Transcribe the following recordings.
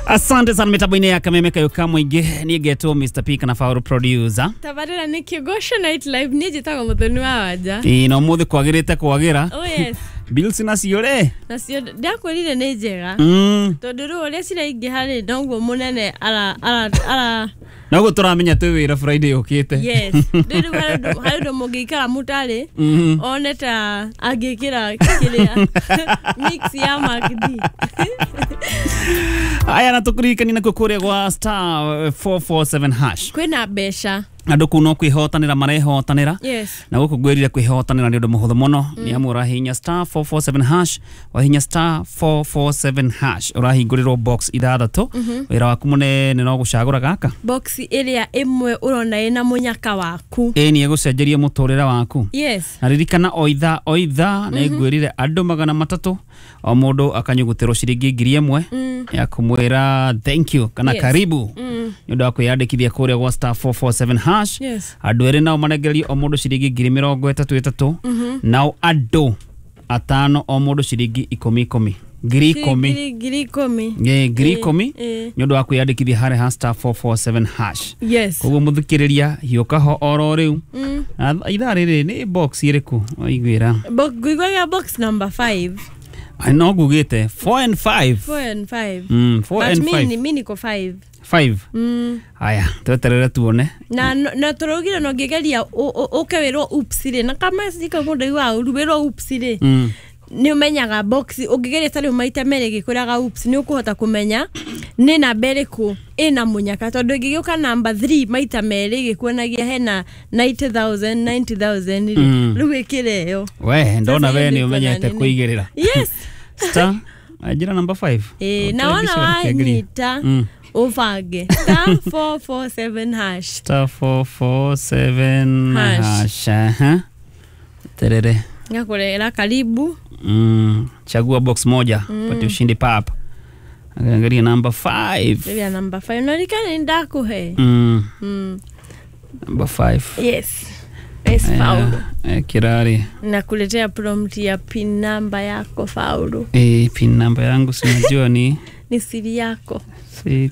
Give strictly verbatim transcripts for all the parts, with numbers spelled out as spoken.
Asante sana mitabine ya kameme kayo kamwige ni geto Mister P kana Fauru producer. Tabarira ni Kigosho Night Live ni jitaga muthoni wa waja. Ino muthi kwagirite kwagira. Oh yes. Bills nacio re. Nacio ndakwirire ni njega. Mm. Tondu ru uria ciraingi hari ndongo munene ala ala ala Nago turamenya twi wira Friday okite. Yes. Ndiru hari hari ndo mugikara mutari. Oneta agikira kiria mix ya Magdi. Aya na tukurikani na kukuria gwa star four four seven hash. Kwina besha. Andu kuno kwihotanira marehotanira. Yes. Na guku gwirire kwihotanira ni undu muhuthu muno ni amu urahinya star four four seven hash wahinya star four four seven hash urahinguriro box ithathatu wira waku munene no gucagura gaka box iria imwe urona ina munyaka waku eni egucenjeria muturira waku. Yes. Na ririkana oitha oitha na igwirire andu magana matatu o mundu akanyugutiro ciringi ngiri imwe ya kumwira thank you kana karibu ni undu wa kwiyandikithia kuria gwa star four four seven hash. Yes. Andu ere nao manegeria o mundu ciringi ngiri mirongo itatu itatu nao andu atano o mundu ciringi ikumi ikumi ngiri ikumi ngiri ikumi ye ngiri ikumi ni undu wa kwiyandikithia hari ha star four four seven hash. Yes. Koguo muthikiriria hiuka ho oro riu itha riri ni box iriku oigwira gwigwa box number five. I know gugite four and five. four and five. Mm, four but and mini, five. But mini ko five. five. Mm. Aya, tweterere tuone. Na na turugire no ngigeria ukewirwo upsire na kama sika mundu wa urubirwo upsire. Mm. Ni umenyaga box ugigeria tari umaita mere gikuraga ups ni ukuhota kumenya ni namba iriku ina munyaka tondu gigiuka number three maita mere gikuonagia hena ninety thousand ninety thousand riu ikireo we ndona we ni umenyete kuigirira. Yes. Star ajira number five. Eh na wana wanyita ufange star four four seven hash star four four seven hash ha terere ngakurera karibu. Mm, chagua box moja mm. Pati ushindi papa. Angalia number five. Ndio number five. Unalikana ndakuhe. Mm. Mm. Number five. Yes. Es Faulu. Eh, kirari. Nakuletea prompt ya pin number yako Faulu. Eh, pin number yangu sinajua ni ni siri yako. six.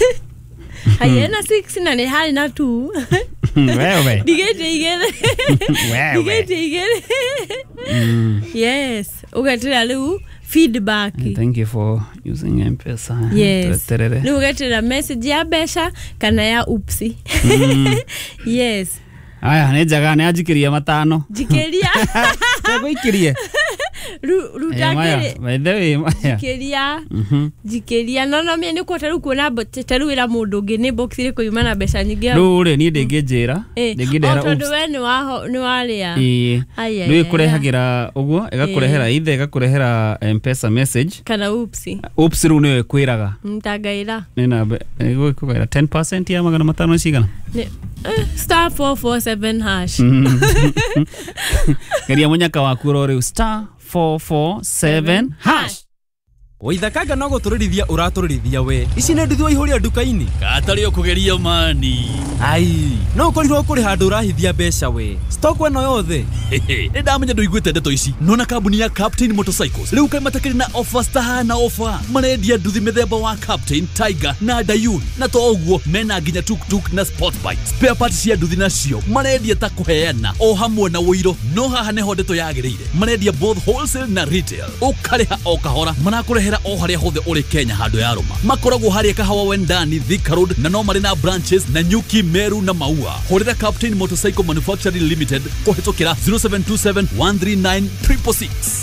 Hayena six na ni hali na two. Wewe. Digete igere. Wewe. Digete igere. Mm. Yes. Ugatira lu feedback. And thank you for using M-Pesa. Yes. Lu ugatira message ya besha kana ya upsi. Mm. Yes. Aya, nejaga ne ajikiria matano. Jikeria. Sego ikirie. Ru ru takere. Wewe maya. Jikeria. Mhm. Jikeria. No no mie niko taru kuona taru ira mundu ngi ni box ire kuima na besha nyingi. Ru ri ni ndingijira. Ndingidera. Otondo we ni waho ni waria. Ii. Ru ikurehagira uguo igakurehera ithe igakurehera M-Pesa message. Kana upsi. Upsi ru niwe kwiraga. Mtagaira. Ni na ego kugaira ten percent ya magana matano cigana. Ni star four four seven hash. Geria munyaka waku rori star four four seven hash. Waithakaga no guturithia uraturithia we. Ici ne ndithwa ihuria duka-ini. Katari okugeria mani. Ai, no korirwo kuri handu urahithia besha we. Stock we no yothe. Ni ndamenya nduiguite ndeto ici. Nona kambuni ya Captain Motorcycles. Riu kai matakiri na offer star na offer. Marendia nduthi mithemba wa Captain, Tiger na Dayun. Na to uguo mena nginya tuk tuk na sport bike. Spare parts cia nduthi nacio. Marendia ta kuheana o hamwe na wiro. No haha neho ndeto yagirire. Marendia both wholesale na retail. Ukariha o kahora. Manakurehe o haria hothe uri Kenya handu ya Roma. Makoragwo haria Kahawa Wendani, Thika Road na no marina branches na Nyuki, Meru na Maua. Horera Captain Motorcycle Manufacturing Limited kuhitukira zero seven two seven one three nine six six six.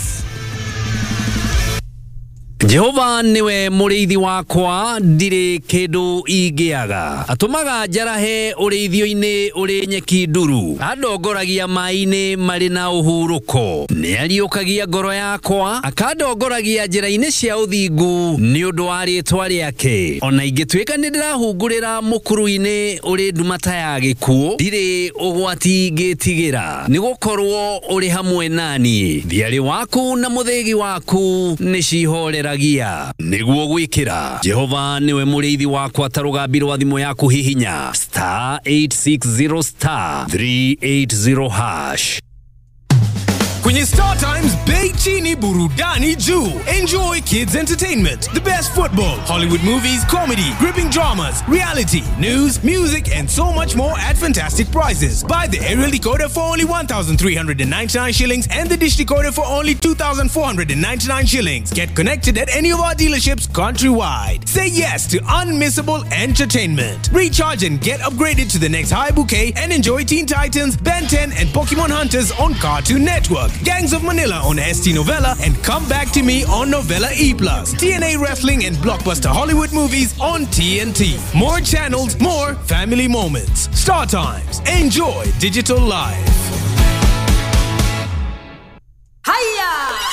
Jehova niwe muriithi wakwa ndire kindu ingiaga atumaga njarahe urithio-ini uri nyeki nduru andongoragia mai-ini mari na uhuruko ni ariukagia ngoro yakwa akandongoragia njira-ini cia uthingu ni undu wa ritwa riake ona ingituika ni ndirahungurira mukuru-ini uri ndumata ya gikuo ndire ugwati ngitigira ni gukorwo uri hamwe nani thiari waku na muthegi waku ni cihorera niguo gwikira Jehova niwe muriithi wakwa tarugambirwa thimu yaku hihinya star eight six zero star three eight zero hash. Kwenye Star Times, bei chini burudani juu. Enjoy kids entertainment, the best football, Hollywood movies, comedy, gripping dramas, reality, news, music, and so much more at fantastic prices. Buy the aerial decoder for only one thousand three hundred ninety-nine shillings and the dish decoder for only two thousand four hundred ninety-nine shillings. Get connected at any of our dealerships countrywide. Say yes to unmissable entertainment. Recharge and get upgraded to the next high bouquet and enjoy Teen Titans, Ben ten, and Pokemon Hunters on Cartoon Network, Gangs of Manila on S T Novella, and Come Back to Me on Novella E plus, T N A Wrestling and Blockbuster Hollywood movies on T N T. More channels, more family moments. Star Times. Enjoy digital life.